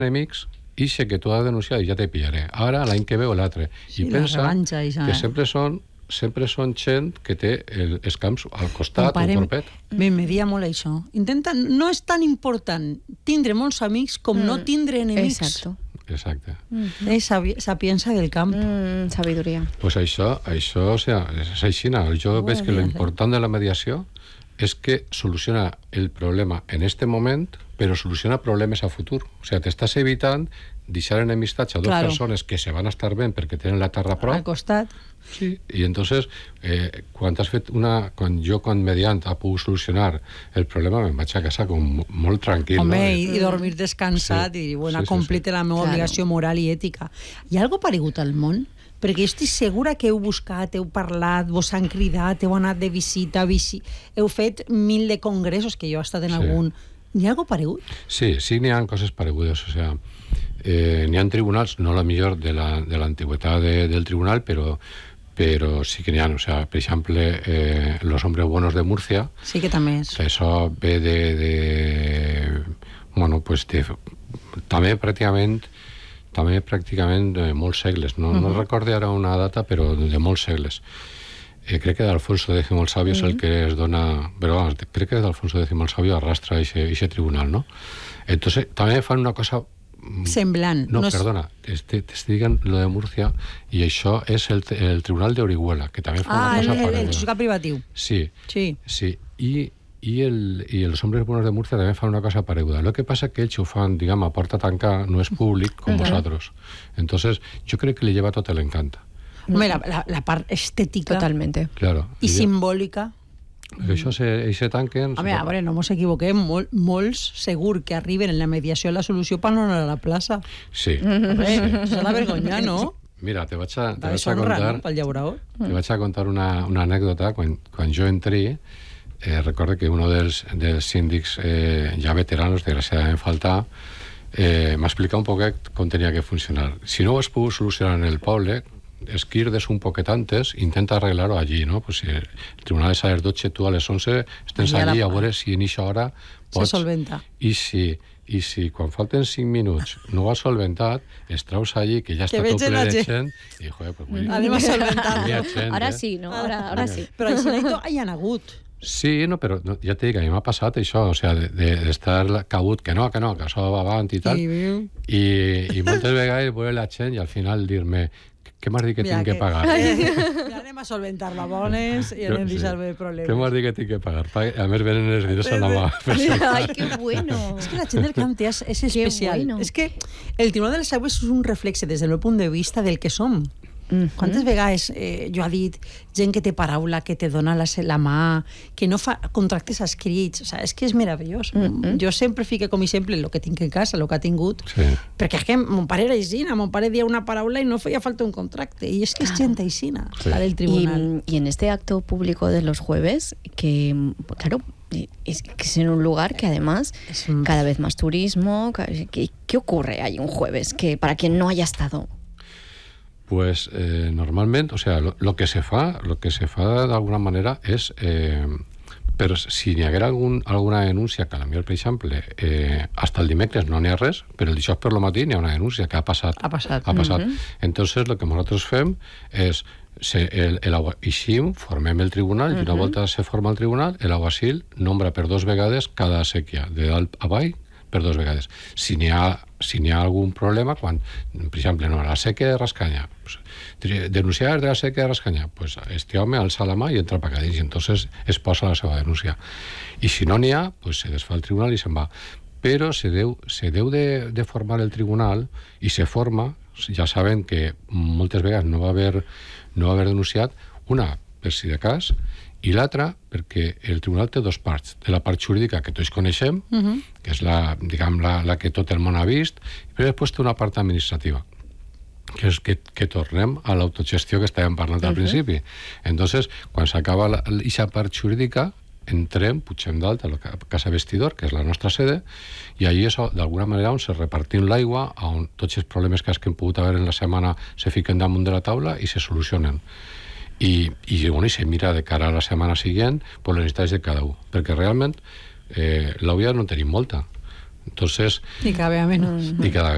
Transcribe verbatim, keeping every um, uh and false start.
enemics, ixe que tu has denunciat i ja te pillaré. Ara, l'any que ve o l'altre. Sí, I pensa revanxa, ja, que eh? sempre són sempre són gent que té el, els camps al costat pare, o propet. Bé, me dia molt això. Intenta, no és tan important tindre molts amics com mm. no tindre enemics. Exacto. Exacte. Mm. És sabi sapiença del camp. Mm, sabidoria. Pues això, això o sea, és així. Jo veig que l'important de la mediació és que soluciona el problema en este moment, però soluciona problemes a futur. O sigui, t'estàs evitant deixar enemistats a dues claro. persones que se van a estar ben perquè tenen la terra a prop. Al costat. Sí, i entonces, eh, quan has fet una... Quan jo, com mediant, ha pogut solucionar el problema, me'n vaig a casa com molt tranquil. Home, no? i, i dormir descansat sí. i, bueno, sí, sí, complete sí. la meva claro. obligació moral i ètica. Hi ha algo paregut al món? Perquè jo estic segura que heu buscat, heu parlat, vos han cridat, heu anat de visita, visi... heu fet mil de congressos, que jo he estat en sí. algun... N'hi ha algo paregut? Sí, sí n'hi ha coses paregudes, o sea, eh, n'hi ha tribunals, no la millor de l'antiguitat la, de, del tribunal, però però sí que n'hi ha, o sea, per exemple, eh, Los Hombres Buenos de Murcia. Sí que també és. Que això ve de... de bueno, pues de, també pràcticament també pràcticament de molts segles. No, uh-huh. no recordo ara una data, però de molts segles. Eh, crec que d'Alfonso X el Sabio uh-huh. és el que es dona... Però vamos, crec que d'Alfonso X el Sabio arrastra ese tribunal, ¿no? Entonces, també fan una cosa... Semblant. No, no perdona, te, te, te digan lo de Murcia i això és el, el Tribunal de Orihuela, que també fa ah, una cosa el, pareguda. el juzgat privatiu. Sí, sí. sí. I, i, el, i els Hombres Buenos de Murcia també fan una cosa pareguda. Lo que pasa que ells ho fan, diguem, a porta tancada, no és públic com uh-huh. vosaltres. Entonces, yo creo que le lleva tot l'encant. Home, la, la, la part estètica. Totalmente. Claro. I, I simbòlica. Perquè això se, se tanquen... A veure, a veure, no mos equivoquem, Mol, molts segur que arriben en la mediació a la solució per no anar a la plaça. Sí. Veure, s'ha de vergonyar, no? Mira, te vaig a, te vaig a contar... No? Pel llaurador. Te vaig a contar una, una anècdota. Quan, quan jo entré, eh, recordo que uno dels, dels síndics eh, ja veteranos, desgraciadament faltar, eh, m'explica un poquet com tenia que funcionar. Si no ho has pogut solucionar en el poble, esquirdes un poquet antes, intenta arreglar-ho allí, no? Pues si el tribunal és a les dotze, tu a les onze, estens allí, allí a veure si en eixa hora pots... Se solventa. I si, i si quan falten cinc minuts no ho has solventat, es traus allí, que ja està tot ple de gent, i, joder, pues... Vull, anem a solventar-lo. Ara sí, no? Ara, ara sí. Però això hi ha hagut. Sí, no, però no, ja t'he dit que a mi m'ha passat això, o sigui, d'estar de, de cagut, que no, que no, que això va avant i tal, i, i, i moltes vegades veure la gent i al final dir-me què m'has dit que Mira, tinc que, que pagar? Ja anem a solventar-lo a bones i anem a deixar-me problemes. Què m'has dit que tinc que pagar? A més, venen els diners a la mà. Ai, que bueno. És que la gent del camp és, és especial. Bueno. És que el Tribunal de les Aigües és un reflexe des del meu punt de vista del que som. Mm-hmm. Quantes vegades eh, jo ha dit gent que té paraula, que te dona la, la mà, que no fa contractes escrits, o sigui, és que és meravellós. Mm-hmm. Jo sempre fico com a exemple el que tinc en casa, el que ha tingut, sí. perquè és que mon pare era aixina, mon pare dia una paraula i no feia falta un contracte, i és que és gent aixina, sí. la del tribunal. Y, y en este acto público de los jueves, que, claro, es que es en un lugar que además un... cada vez más turismo, ¿qué, qué ocurre ahí un jueves? Que para quien no haya estado... Pues eh, normalment, o sea, lo, lo que se fa, lo que se fa d'alguna manera és, eh, però si n'hi haguera algun, alguna denúncia, que a la millor, per exemple, eh, hasta el dimecres no n'hi ha res, però el dijous per lo matí n'hi ha una denúncia que ha passat. Ha passat. Ha passat. Mm-hmm. Entonces, lo que nosaltres fem és, se, el, el eixim, formem el tribunal, mm-hmm. i una volta se forma el tribunal, l'aguacil nombra per dos vegades cada sèquia, de dalt a baix, per dos vegades. Si n'hi ha, si n'hi ha algun problema, quan, per exemple, no, la sèquia de Rascanya, pues, denunciar de la sèquia de Rascanya, pues este home alça la mà i entra per dins, i entonces es posa la seva denúncia. I si no n'hi ha, pues se desfà el tribunal i se'n va. Però se deu, se deu de, de formar el tribunal, i se forma, ja saben que moltes vegades no va haver, no va haver denunciat, una, per si de cas, i l'altra, perquè el tribunal té dos parts. De la part jurídica, que tots coneixem, uh-huh. que és la, diguem, la, la que tot el món ha vist, però després té una part administrativa, que és que, que tornem a l'autogestió que estàvem parlant uh-huh. al principi. Entonces, quan s'acaba aquesta part jurídica, entrem, pugem dalt a la Casa Vestidor, que és la nostra sede, i allí és d'alguna manera on se repartim l'aigua, on tots els problemes que hem pogut haver en la setmana se fiquen damunt de la taula i se solucionen. I, i, bueno, i se mira de cara a la setmana següent per les necessitats de cada un, perquè realment eh, l'obvia no tenim molta. Entonces, i cada vegada menys. I cada